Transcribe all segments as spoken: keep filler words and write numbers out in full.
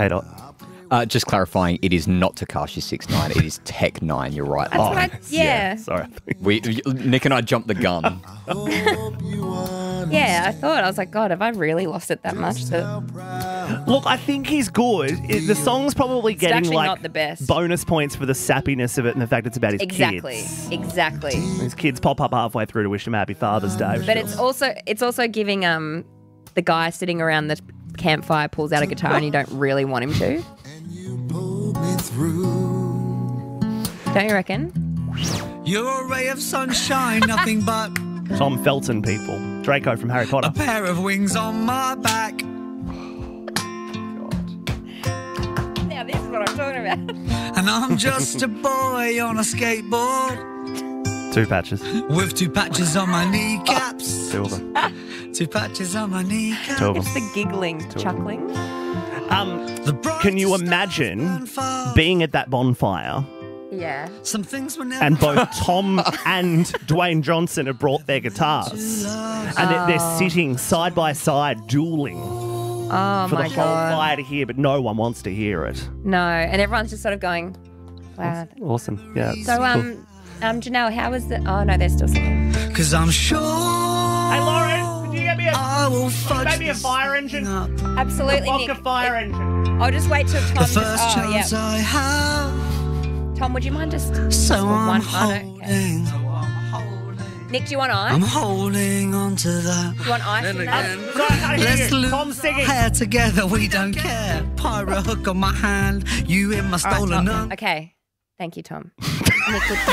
K-Dot. Uh, just clarifying, it is not Tekashi six nine. It is Tech nine. You're right. That's what I, yeah. Sorry. We Nick and I jumped the gun. Yeah, I thought. I was like, God, have I really lost it that much? So Look, I think he's good. It, the song's probably it's getting actually like not the best. bonus points for the sappiness of it and the fact it's about his Exactly. kids. Exactly. His kids pop up halfway through to wish him happy Father's Day. But it's also it's also giving um the guy sitting around the campfire pulls out a guitar and you don't really want him to. Don't you reckon? You're a ray of sunshine, nothing but Tom Felton, people. Draco from Harry Potter. a pair of wings on my back. Now this is what I'm talking about. And I'm just a boy on a skateboard Two patches. with two patches on my kneecaps. Two of them. Two patches on my kneecaps. Two of It's them. the giggling, chuckling. Um, The can you brightest imagine stars burn far. being at that bonfire Yeah. Some things were never and both Tom and Dwayne Johnson have brought their guitars and they're, they're sitting side by side dueling Oh for my the whole God. fire to hear, but no one wants to hear it. No, and everyone's just sort of going, wow. Awesome. Yeah. it's So cool. um um Janelle, how was the? Oh no, they're still singing. Cause I'm sure Hey, Lauren, could you get me a, I will fudge maybe a this fire engine? up. Absolutely, Vodka Nick. fire It- engine. I'll just wait till Tom. The Just, first oh chance yeah. I have. Tom, would you mind just? So just I'm one? Oh, no, holding. okay. Nick, do you want I'm ice? holding on to that. Do you want ice in that? Sorry, I can't hear Let's you. lose Tom's singing. hair together, we don't care. Pirate hook on my hand, you in my All right, stolen Tom. nun. Okay, thank you, Tom. Nick, would-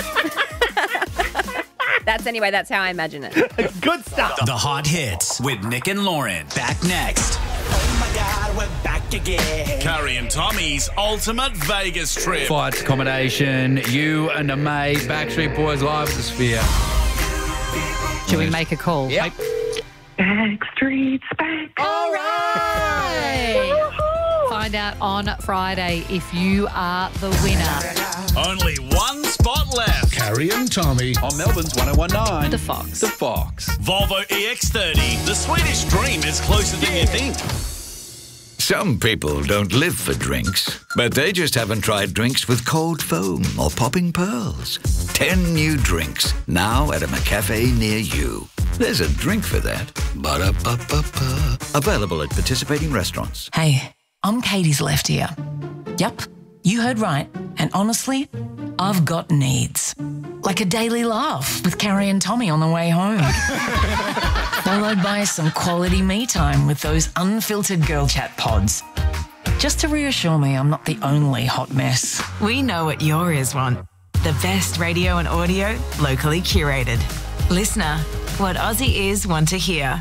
that's anyway. That's how I imagine it. Good stuff. The Hot Hits with Nick and Lauren. Back next. Oh my God, we're back again. Carrie and Tommy's ultimate Vegas trip. Flights, accommodation, you and a mate, Backstreet Boys live at the Sphere. Should we make a call? Yep. Backstreet's back. All right. Find out on Friday if you are the winner. Only one spot left. Carrie and Tommy. On Melbourne's one oh one nine. The Fox. The Fox. Volvo E X thirty. The Swedish dream is closer than you think. Some people don't live for drinks, but they just haven't tried drinks with cold foam or popping pearls. Ten new drinks, now at a McCafe near you. There's a drink for that. Ba-da-ba-ba-ba. Available at participating restaurants. Hey, I'm Katie's left ear. Yup, you heard right. And honestly, I've got needs. Like a daily laugh with Carrie and Tommy on the way home. Followed by some quality me time with those unfiltered girl chat pods. Just to reassure me I'm not the only hot mess. We know what your ears want. The best radio and audio, locally curated. Listener, what Aussie ears want to hear.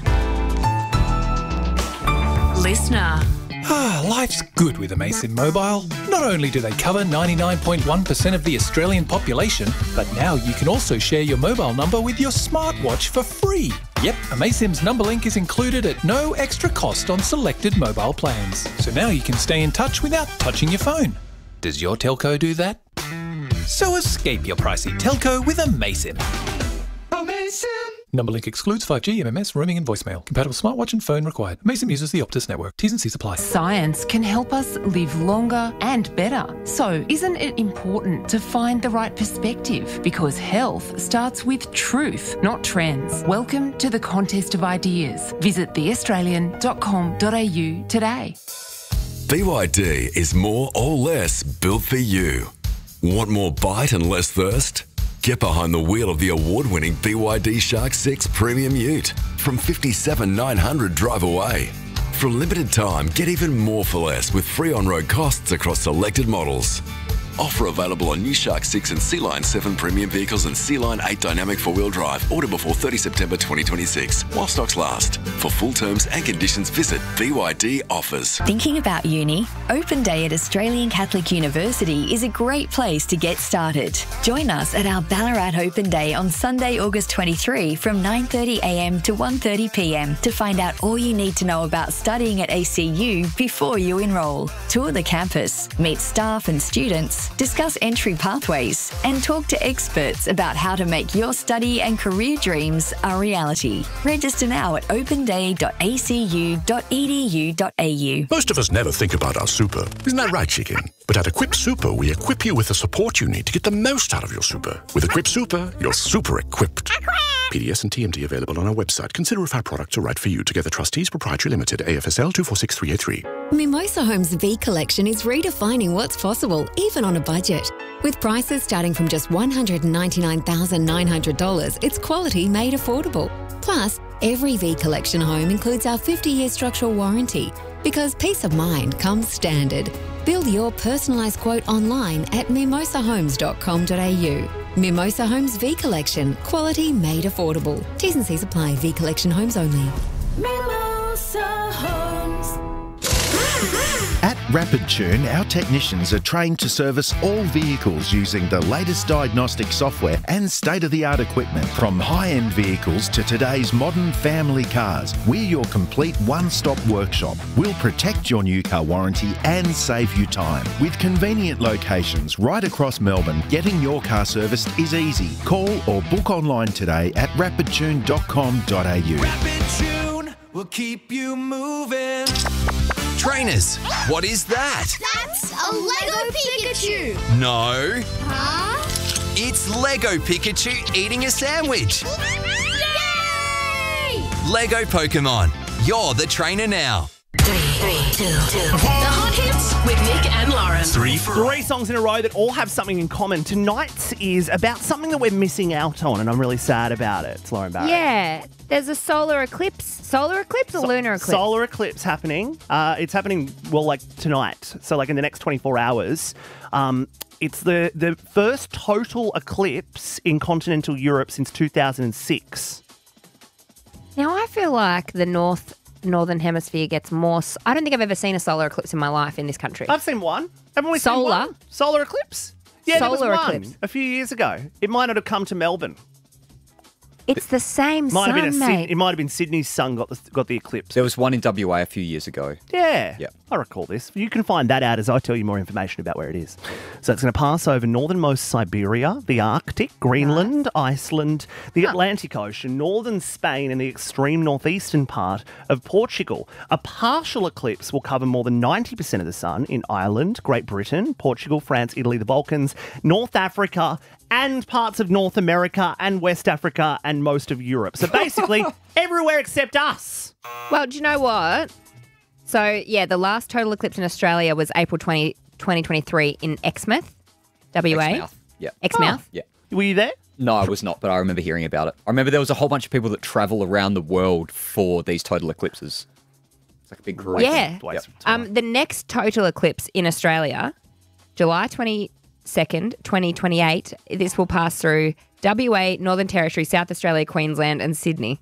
Listener. Life's good with Amasim Mobile. Not only do they cover ninety-nine point one percent of the Australian population, but now you can also share your mobile number with your smartwatch for free. Yep, Amasim's number link is included at no extra cost on selected mobile plans. So now you can stay in touch without touching your phone. Does your telco do that? So escape your pricey telco with Amasim. Amasim. Number link excludes five G, M M S, roaming and voicemail. Compatible smartwatch and phone required. Amasim uses the Optus network. T's and C's apply. Science can help us live longer and better. So, isn't it important to find the right perspective? Because health starts with truth, not trends. Welcome to the contest of ideas. Visit the australian dot com dot a u today. B Y D is more or less built for you. Want more bite and less thirst? Get behind the wheel of the award-winning B Y D Shark six Premium Ute from fifty-seven thousand nine hundred drive away. For a limited time, get even more for less with free on-road costs across selected models. Offer available on new Shark six and Sea Line seven premium vehicles and Sea Line eight dynamic four-wheel drive. Order before thirtieth September twenty twenty-six while stocks last. For full terms and conditions, visit B Y D Offers. Thinking about uni? Open Day at Australian Catholic University is a great place to get started. Join us at our Ballarat Open Day on Sunday, August twenty-third from nine thirty a m to one thirty p m to find out all you need to know about studying at A C U before you enrol. Tour the campus, meet staff and students, courses, discuss entry pathways, and talk to experts about how to make your study and career dreams a reality. Register now at open day dot a c u dot e d u dot a u. Most of us never think about our super. Isn't that right, chicken? But at Equip Super, we equip you with the support you need to get the most out of your super. With Equip Super, you're super equipped. P D S and T M D available on our website. Consider if our products are right for you. Together Trustees Proprietary Limited, A F S L two four six three eight three. Mimosa Homes V Collection is redefining what's possible, even on a budget. With prices starting from just one hundred ninety-nine thousand nine hundred dollars, it's quality made affordable. Plus, every V Collection home includes our fifty-year structural warranty, because peace of mind comes standard. Build your personalised quote online at mimosa homes dot com dot a u. Mimosa Homes V Collection, quality made affordable. T's and C's apply. V Collection homes only. Mimosa Homes. At Rapid Tune, our technicians are trained to service all vehicles using the latest diagnostic software and state-of-the-art equipment. From high-end vehicles to today's modern family cars, we're your complete one-stop workshop. We'll protect your new car warranty and save you time. With convenient locations right across Melbourne, getting your car serviced is easy. Call or book online today at rapid tune dot com dot a u. Rapid Tune will keep you moving. Trainers, what is that? That's a Lego Pikachu. No. Huh? It's Lego Pikachu eating a sandwich. Yay! Lego Pokemon, you're the trainer now. Three, three, two, two. The Hot Hits with Nick and Lauren. Three, Three songs in a row that all have something in common. Tonight's is about something that we're missing out on, and I'm really sad about it. It's Lauren Barrett. Yeah, there's a solar eclipse. Solar eclipse or So- lunar eclipse? Solar eclipse happening. Uh, it's happening, well, like tonight. So, like in the next twenty-four hours. Um, it's the, the first total eclipse in continental Europe since two thousand six. Now, I feel like the North Northern Hemisphere gets more... s- I don't think I've ever seen a solar eclipse in my life in this country. I've seen one. Haven't we Solar? seen one? Solar eclipse? Yeah, there was Solar one eclipse. a few years ago. It might not have come to Melbourne. It's the same Might have been a sun, Syd- mate. it might have been Sydney's sun got the, got the eclipse. There was one in W A a few years ago. Yeah. Yeah. I recall this. You can find that out as I tell you more information about where it is. So it's going to pass over northernmost Siberia, the Arctic, Greenland, Iceland, the Atlantic Ocean, northern Spain, and the extreme northeastern part of Portugal. A partial eclipse will cover more than ninety percent of the sun in Ireland, Great Britain, Portugal, France, Italy, the Balkans, North Africa, and parts of North America and West Africa and most of Europe. So basically, everywhere except us. Well, do you know what? So, yeah, the last total eclipse in Australia was April twentieth, twenty twenty-three in Exmouth, W A. Exmouth, yeah. Exmouth. Yeah. Were you there? No, I was not, but I remember hearing about it. I remember there was a whole bunch of people that travel around the world for these total eclipses. It's like a big group. Yeah. Yep. Um, the next total eclipse in Australia, July twenty-second, twenty twenty-eight. This will pass through W A, Northern Territory, South Australia, Queensland, and Sydney.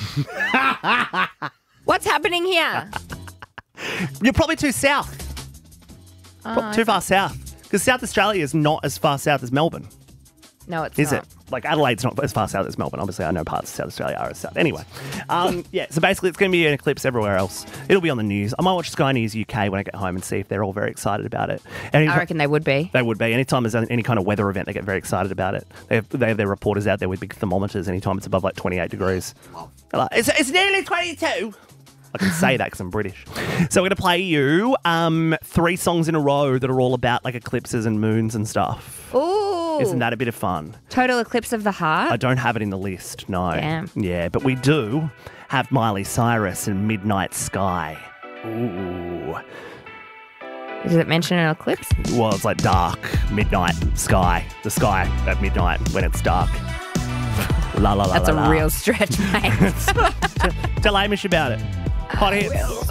What's happening here? You're probably too south. Pro- Oh, too far south. Because South Australia is not as far south as Melbourne, No, it's is not. it? Like Adelaide's not as far south as Melbourne. Obviously, I know parts of South Australia are as south. Anyway, um, yeah, so basically it's going to be an eclipse everywhere else. It'll be on the news. I might watch Sky News U K when I get home and see if they're all very excited about it. Any- I reckon they would be. They would be. Anytime there's any kind of weather event, they get very excited about it. They have, they have their reporters out there with big thermometers anytime it's above like twenty-eight degrees. They're like, it's, it's nearly twenty-two. I can say that because I'm British. So we're going to play you um, three songs in a row that are all about like eclipses and moons and stuff. Ooh. Isn't that a bit of fun? Total eclipse of the heart? I don't have it in the list, no. Damn. Yeah, but we do have Miley Cyrus and Midnight Sky. Ooh. Does it mention an eclipse? Well, it's like dark, midnight, sky. The sky at midnight when it's dark. La la la That's la a la. real stretch, mate. Tell Amish about it. Hot hits.